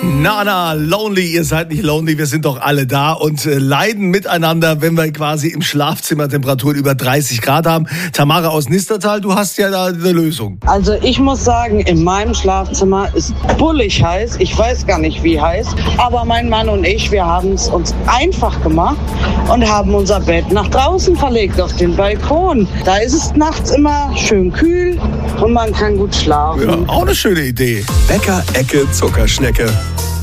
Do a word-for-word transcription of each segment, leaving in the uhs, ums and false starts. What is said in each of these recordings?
Na, na, lonely, ihr seid nicht lonely, wir sind doch alle da und äh, leiden miteinander, wenn wir quasi im Schlafzimmer Temperaturen über dreißig Grad haben. Tamara aus Nistertal, du hast ja da eine Lösung. Also ich muss sagen, in meinem Schlafzimmer ist bullig heiß. Ich weiß gar nicht, wie heiß. Aber mein Mann und ich, wir haben es uns einfach gemacht und haben unser Bett nach draußen verlegt, auf den Balkon. Da ist es nachts immer schön kühl und man kann gut schlafen. Ja, auch eine schöne Idee. Bäcker Ecke Zuckerschnecke.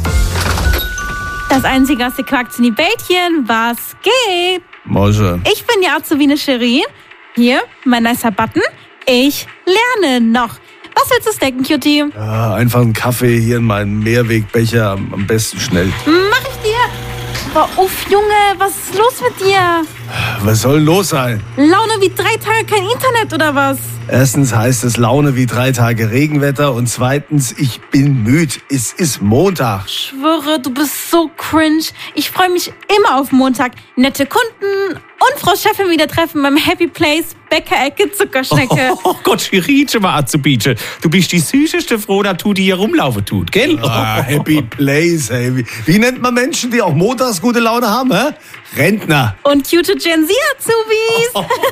Das einzige aus der Quark-Bällchen, was geht? Mosche. Ich bin die Azubine Cherie. Hier, mein nicer Button. Ich lerne noch. Was willst du denken, Cutie? Ja, einfach einen Kaffee hier in meinen Mehrwegbecher, am, am besten schnell. Mach ich dir. Boah, uff, Junge, was ist los mit dir? Was soll los sein? Laune wie drei Tage kein Internet oder was? Erstens heißt es Laune wie drei Tage Regenwetter und zweitens, ich bin müde. Es ist Montag. Ich schwöre, du bist so cringe. Ich freue mich immer auf Montag. Nette Kunden und Frau Chefin wieder treffen beim Happy Place Bäcker-Ecke Zuckerschnecke. Oh, oh Gott, Schiritsche mal Azubitsche. Du bist die süßeste Frohnatur, die hier rumlaufen tut, gell? Ah, Happy Place, hey. Wie, wie nennt man Menschen, die auch montags gute Laune haben, hä? Rentner. Und cute Gen Z-Azubis.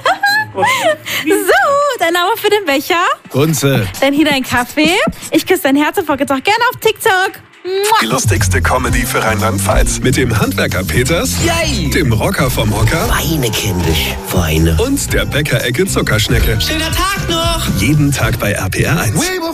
So, dein Name für den Becher. Kunze. Dann hier dein Kaffee. Ich küsse dein Herz und folge doch gerne auf TikTok. Die lustigste Comedy für Rheinland-Pfalz. Mit dem Handwerker Peters, Yay! dem Rocker vom Hocker Weine, kindisch, weine. und der Bäcker Ecke Zuckerschnecke. Schöner Tag noch! Jeden Tag bei R P R eins.